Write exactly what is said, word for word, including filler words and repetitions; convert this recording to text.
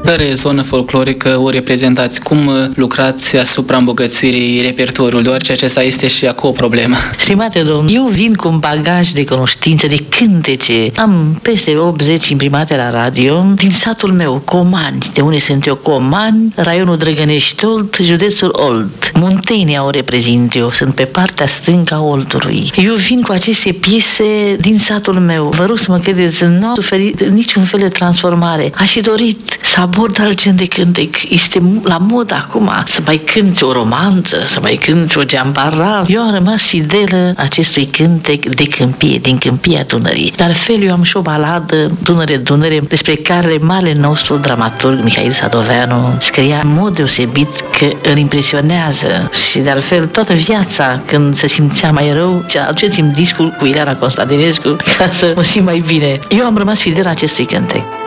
Care zonă folclorică o reprezentați? Cum lucrați asupra îmbogățirii repertoriului? Deoarece acesta este și acum o problemă. Stimate domn, eu vin cu un bagaj de cunoștințe, de cântece. Am peste optzeci imprimate la radio din satul meu, Comani, de unde sunt eu, Comani, raionul Drăgănești Olt, județul Olt. Muntenia o reprezint eu, sunt pe partea stângă a Oltului. Eu vin cu aceste piese din satul meu. Vă rog să mă credeți, nu am suferit niciun fel de transformare. Aș fi dorit să abord alt gen de cântec. Este la mod acum să mai cânti o romanță, să mai cânti o geambara. Eu am rămas fidelă acestui cântec de câmpie, din câmpia Dunării. De altfel, eu am și o baladă, Dunăre, Dunăre, despre care marele nostru dramaturg Mihail Sadoveanu scria în mod deosebit că îl impresionează și de altfel toată viața când se simțea mai rău, aduceți-mi discul cu Ileana Constantinescu ca să mă simt mai bine. Eu am rămas fidel acestui cântec.